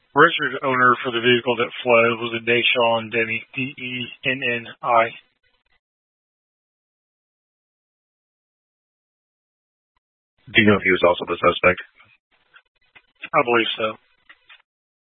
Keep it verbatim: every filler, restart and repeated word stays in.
Registered owner for the vehicle that fled was a Deshaun Denny, D E N N I. Do you know if he was also the suspect? I believe so.